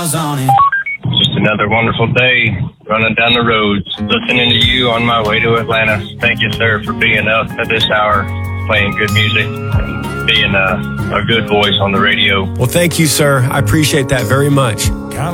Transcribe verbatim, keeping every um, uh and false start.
miles on it. Just another wonderful day running down the roads, listening to you on my way to Atlanta. Thank you, sir, for being up at this hour, playing good music, being a, a good voice on the radio. Well, thank you, sir. I appreciate that very much.